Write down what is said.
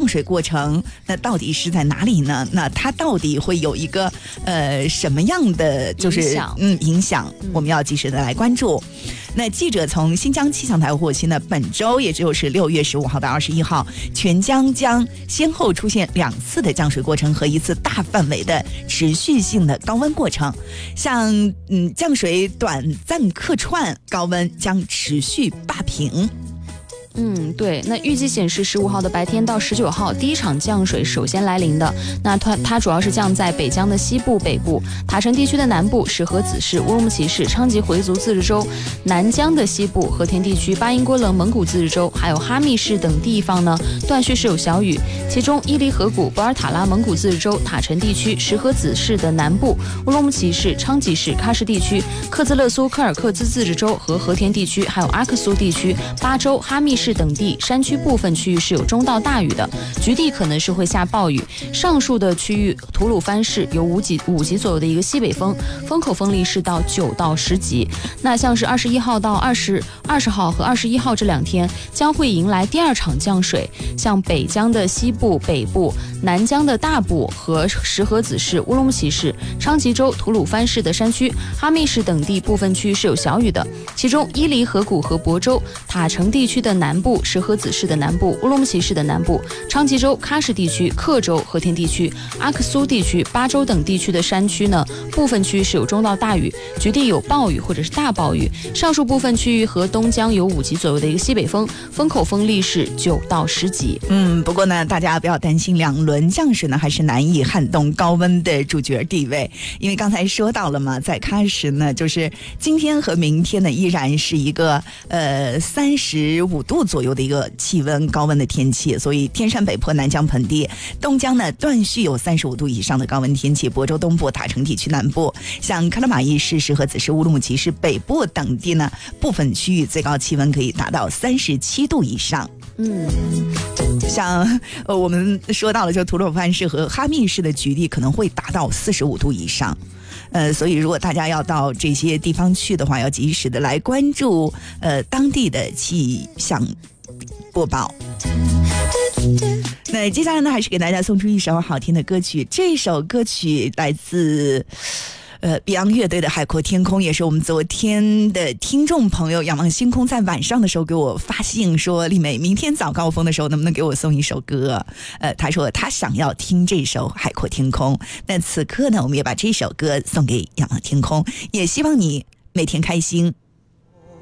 水过程那到底是在哪里呢？那它到底会有一个什么样的就是影响？我们要及时的来关注。那记者从新疆气象台获悉呢，本周也就是6月15号到21号，全疆将先后出现2次的降水过程和1次大范围的持续性的高温过程。像降水短暂客串，高温将持续霸屏。 对，那预计显示15号的白天到19号第一场降水首先来临的，那它主要是降在北疆的西部、北部、塔城地区的南部、石河子市、乌鲁木齐市、昌吉回族自治州、南疆的西部、和田地区、巴音郭楞蒙古自治州，还有哈密市等地方呢，断续是有小雨。其中伊犁河谷、博尔塔拉蒙古自治州、塔城地区、石河子市的南部、乌鲁木齐市、昌吉市、喀什地区、克孜勒苏科尔克孜自治州和和田地区，还有阿克苏地区、巴州、哈密市等地山区部分区域是有中到大雨的，局地可能是会下暴雨。上述的区域吐鲁番市有5级左右的一个西北风，风口风力是到9到10级。那像是21号到20号和21号这2天将会迎来第2场降水，像北疆的西部、北部、南疆的大部和石河子市、乌鲁木齐市、昌吉州、吐鲁番市的山区、哈密市等地部分区是有小雨的。其中伊犁河谷和亳州、塔城地区的南部、石河子市的南部、乌鲁木齐市的南部、昌吉州、喀什地区、克州、和田地区、阿克苏地区、巴州等地区的山区呢，部分区是有中到大雨，局地有暴雨或者是大暴雨。上述部分区域和东疆有5级左右的一个西北风，风口风力是9到10级。 不过呢，大家不要担心2轮降水呢还是难以撼动高温的主角地位，因为刚才说到了嘛，在喀什呢，就是今天和明天呢依然是一个35度左右的一个气温高温的天气，所以天山北坡、南疆盆地、东疆呢断续有35度以上的高温天气，亳州东部、塔城地区南部、像喀拉玛依市、石河子市、乌鲁木齐市北部等地呢，部分区域最高气温可以达到37度以上。像我们说到了，就吐鲁番市和哈密市的局地可能会达到45度以上。所以如果大家要到这些地方去的话，要及时的来关注当地的气象播报。那接下来呢，还是给大家送出一首好听的歌曲，这首歌曲来自Beyond 乐队的《海阔天空》，也是我们昨天的听众朋友仰望星空在晚上的时候给我发信说，丽美明天早高峰的时候能不能给我送一首歌。他说他想要听这首《海阔天空》。那此刻呢，我们也把这首歌送给仰望天空，也希望你每天开心。